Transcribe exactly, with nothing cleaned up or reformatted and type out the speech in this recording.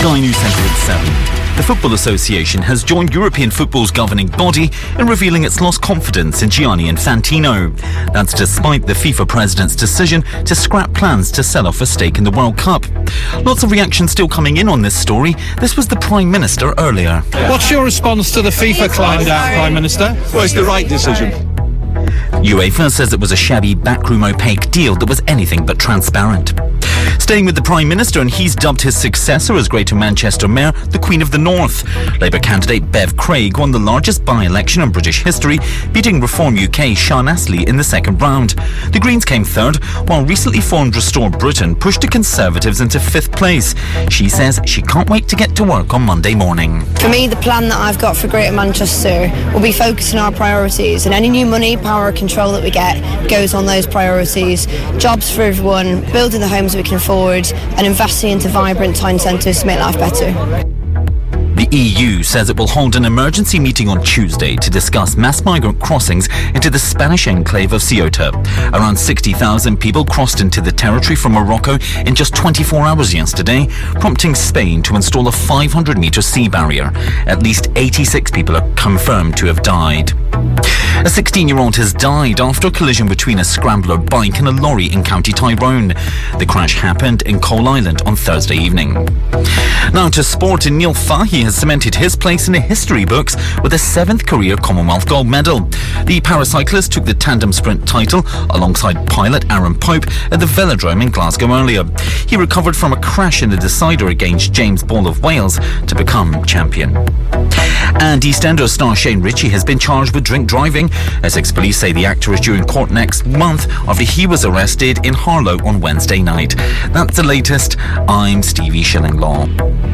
Sky News Centre at seven. The Football Association has joined European football's governing body in revealing it's lost confidence in Gianni Infantino. That's despite the FIFA president's decision to scrap plans to sell off a stake in the World Cup. Lots of reaction still coming in on this story. This was the Prime Minister earlier. What's your response to the FIFA climb down, Prime Minister? Well, it's the right decision. UEFA says it was a shabby, backroom opaque deal that was anything but transparent. Staying with the Prime Minister, and he's dubbed his successor as Greater Manchester Mayor the Queen of the North. Labour candidate Bev Craig won the largest by-election in British history, beating Reform U K Sian Astley in the second round. The Greens came third, while recently formed Restore Britain pushed the Conservatives into fifth place. She says she can't wait to get to work on Monday morning. For me, the plan that I've got for Greater Manchester will be focusing on our priorities, and any new money, power or control that we get goes on those priorities. Jobs for everyone, building the homes we can afford, and investing into vibrant town centres to make life better. The E U says it will hold an emergency meeting on Tuesday to discuss mass migrant crossings into the Spanish enclave of Ceuta. Around sixty thousand people crossed into the territory from Morocco in just twenty-four hours yesterday, prompting Spain to install a five hundred metre sea barrier. At least eighty-six people are confirmed to have died. A sixteen-year-old has died after a collision between a scrambler bike and a lorry in County Tyrone. The crash happened in Coal Island on Thursday evening. Now to sport, and Neil Fahey has cemented his place in the history books with a seventh career Commonwealth gold medal. The paracyclist took the tandem sprint title alongside pilot Aaron Pope at the Velodrome in Glasgow earlier. He recovered from a crash in the decider against James Ball of Wales to become champion. And EastEnders star Shane Ritchie has been charged with drink driving. Essex police say the actor is due in court next month after he was arrested in Harlow on Wednesday night. That's the latest. I'm Stevie Shillinglaw.